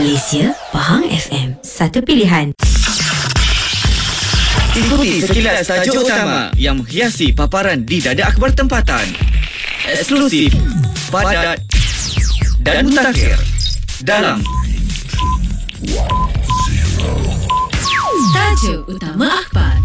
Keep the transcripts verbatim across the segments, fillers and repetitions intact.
Malaysia, Pahang F M, satu pilihan. Ikuti sekilas tajuk utama yang menghiasi paparan di Dada Akhbar Tempatan. Eksklusif, padat dan mutakhir dalam Tajuk utama akhbar.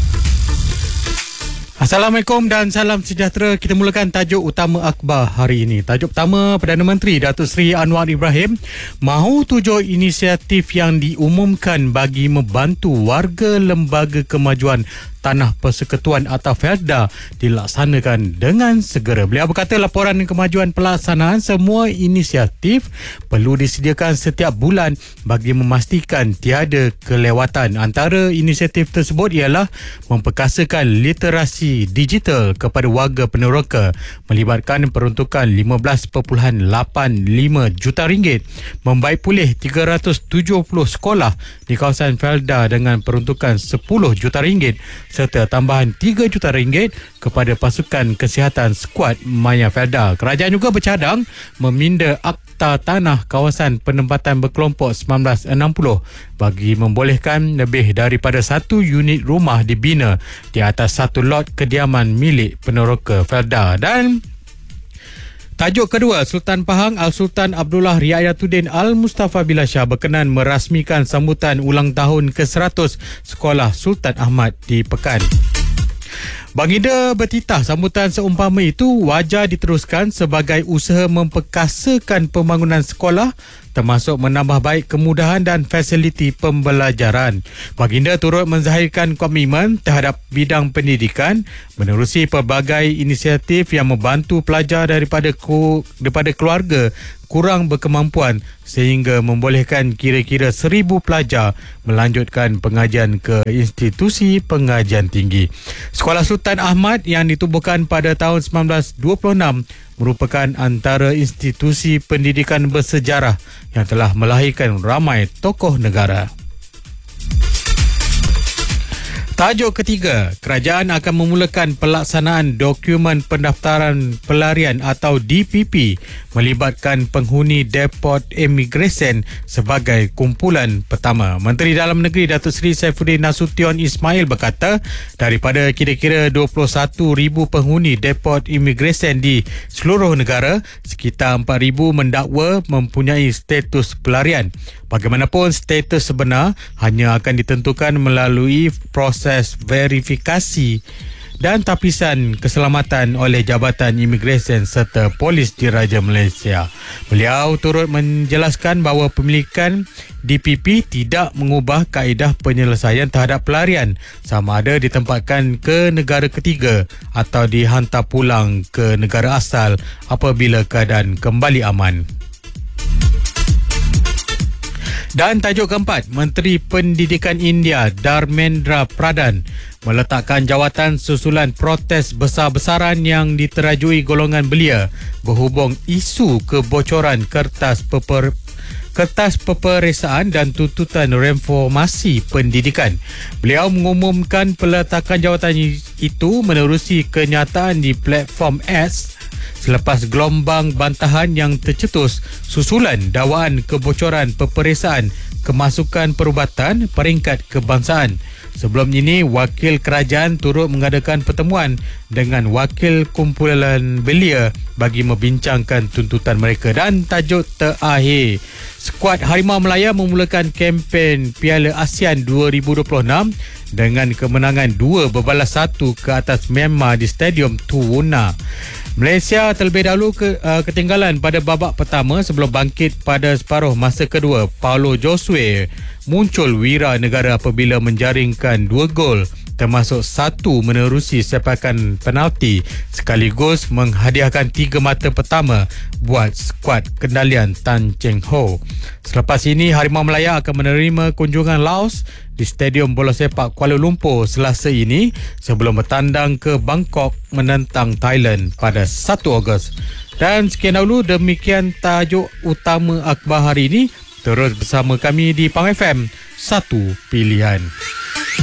Assalamualaikum dan salam sejahtera. Kita mulakan tajuk utama akhbar hari ini. Tajuk pertama, Perdana Menteri Datuk Seri Anwar Ibrahim mahu tujuh inisiatif yang diumumkan bagi membantu warga Lembaga Kemajuan Tanah Persekutuan atau Felda dilaksanakan dengan segera. Beliau berkata laporan kemajuan pelaksanaan semua inisiatif perlu disediakan setiap bulan bagi memastikan tiada kelewatan. Antara inisiatif tersebut ialah memperkasakan literasi digital kepada warga peneroka, melibatkan peruntukan lima belas perpuluhan lapan lima juta ringgit, membaik pulih tiga ratus tujuh puluh sekolah di kawasan Felda dengan peruntukan sepuluh juta ringgit, serta tambahan tiga juta ringgit kepada pasukan kesihatan skuad Maya Felda. Kerajaan juga bercadang meminda Akta Tanah Kawasan Penempatan Berkelompok seribu sembilan ratus enam puluh bagi membolehkan lebih daripada satu unit rumah dibina di atas satu lot kediaman milik peneroka Felda. Dan tajuk kedua, Sultan Pahang Al-Sultan Abdullah Riayatuddin Al-Mustafa Billah Shah berkenan merasmikan sambutan ulang tahun ke seratus Sekolah Sultan Ahmad di Pekan. Baginda bertitah sambutan seumpama itu wajar diteruskan sebagai usaha memperkasakan pembangunan sekolah termasuk menambah baik kemudahan dan fasiliti pembelajaran. Baginda turut menzahirkan komitmen terhadap bidang pendidikan menerusi pelbagai inisiatif yang membantu pelajar daripada ku, daripada keluarga kurang berkemampuan sehingga membolehkan kira-kira seribu pelajar melanjutkan pengajian ke institusi pengajian tinggi. Sekolah Sultan Ahmad yang ditubuhkan pada tahun seribu sembilan ratus dua puluh enam merupakan antara institusi pendidikan bersejarah yang telah melahirkan ramai tokoh negara. Tajuk ketiga, kerajaan akan memulakan pelaksanaan dokumen pendaftaran pelarian atau D P P melibatkan penghuni Depot Immigration sebagai kumpulan pertama. Menteri Dalam Negeri Datuk Seri Saifuddin Nasution Ismail berkata daripada kira-kira dua puluh satu ribu penghuni Depot Immigration di seluruh negara, sekitar empat ribu mendakwa mempunyai status pelarian. Bagaimanapun, status sebenar hanya akan ditentukan melalui proses verifikasi dan tapisan keselamatan oleh Jabatan Imigresen serta Polis Diraja Malaysia. Beliau turut menjelaskan bahawa pemilikan D P P tidak mengubah kaedah penyelesaian terhadap pelarian, sama ada ditempatkan ke negara ketiga atau dihantar pulang ke negara asal apabila keadaan kembali aman. Dan tajuk keempat, Menteri Pendidikan India Dharmendra Pradhan meletakkan jawatan susulan protes besar-besaran yang diterajui golongan belia berhubung isu kebocoran kertas peper kertas peperiksaan dan tuntutan reformasi pendidikan. Beliau mengumumkan peletakan jawatan itu menerusi kenyataan di platform X selepas gelombang bantahan yang tercetus susulan dakwaan kebocoran peperiksaan kemasukan perubatan peringkat kebangsaan. Sebelum ini, wakil kerajaan turut mengadakan pertemuan dengan wakil kumpulan belia bagi membincangkan tuntutan mereka. Dan tajuk terakhir, skuad Harimau Melaya memulakan kempen Piala ASEAN dua ribu dua puluh enam dengan kemenangan dua berbalas satu ke atas Myanmar di Stadium Tuwuna. Malaysia terlebih dahulu ke, uh, ketinggalan pada babak pertama sebelum bangkit pada separuh masa kedua. Paulo Josue muncul wira negara apabila menjaringkan dua gol termasuk satu menerusi sepakan penalti sekaligus menghadiahkan tiga mata pertama buat skuad kendalian Tan Cheng Ho. Selepas ini, Harimau Melaya akan menerima kunjungan Laos di Stadium Bola Sepak Kuala Lumpur Selasa ini sebelum bertandang ke Bangkok menentang Thailand pada satu Ogos. Dan sekian dahulu, demikian tajuk utama akhbar hari ini. Terus bersama kami di Pahang F M, satu pilihan.